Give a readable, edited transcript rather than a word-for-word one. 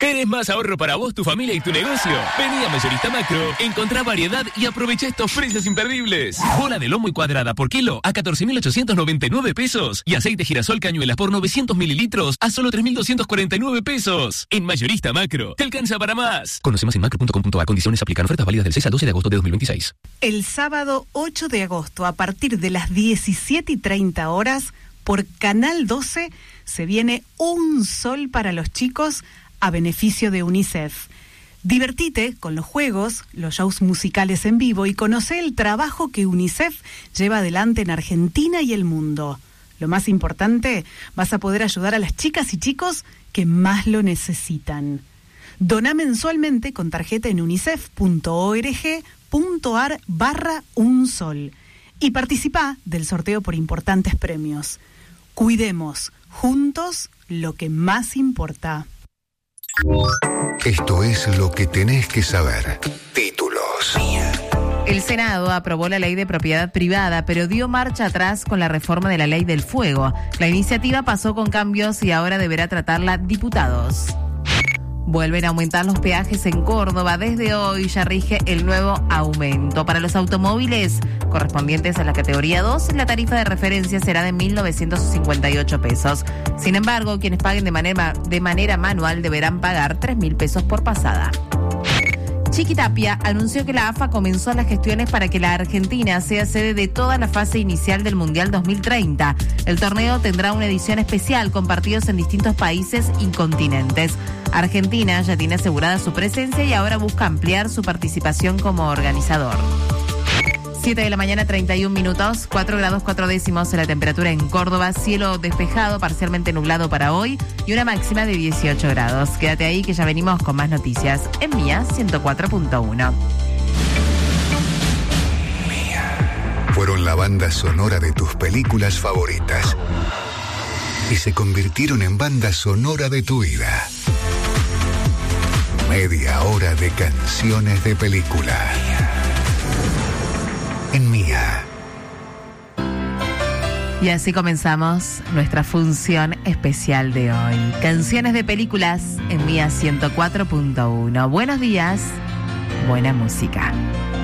¿Querés más ahorro para vos, tu familia y tu negocio? Vení a Mayorista Macro, encontrá variedad y aprovecha estos precios imperdibles. Bola de lomo y cuadrada por kilo a 14.899 pesos. Y aceite girasol cañuelas por 900 mililitros a solo 3.249 pesos. En Mayorista Macro, te alcanza para más. Conoce más en macro.com.ar. Condiciones aplican. Ofertas válidas del 6 al 12 de agosto de 2026. El sábado 8 de agosto, a partir de las 17:30 horas, por Canal 12, se viene Un Sol para los Chicos a beneficio de UNICEF. Divertite con los juegos, los shows musicales en vivo y conoce el trabajo que UNICEF lleva adelante en Argentina y el mundo. Lo más importante, vas a poder ayudar a las chicas y chicos que más lo necesitan. Doná mensualmente con tarjeta en unicef.org.ar/unsol y participá del sorteo por importantes premios. Cuidemos juntos lo que más importa. Esto es lo que tenés que saber. Títulos. El Senado aprobó la ley de propiedad privada, pero dio marcha atrás con la reforma de la ley del fuego. La iniciativa pasó con cambios y ahora deberá tratarla diputados. Vuelven a aumentar los peajes en Córdoba. Desde hoy ya rige el nuevo aumento. Para los automóviles correspondientes a la categoría 2, la tarifa de referencia será de 1.958 pesos. Sin embargo, quienes paguen de manera manual deberán pagar 3.000 pesos por pasada. Chiquitapia anunció que la AFA comenzó las gestiones para que la Argentina sea sede de toda la fase inicial del Mundial 2030. El torneo tendrá una edición especial con partidos en distintos países y continentes. Argentina ya tiene asegurada su presencia y ahora busca ampliar su participación como organizador. 7 de la mañana, 31 minutos, 4 grados 4 décimos la temperatura en Córdoba, cielo despejado, parcialmente nublado para hoy y una máxima de 18 grados. Quédate ahí que ya venimos con más noticias en Mía 104.1. Fueron la banda sonora de tus películas favoritas y se convirtieron en banda sonora de tu vida. Media hora de canciones de película. En Mía. Y así comenzamos nuestra función especial de hoy. Canciones de películas en Mía 104.1. Buenos días, buena música.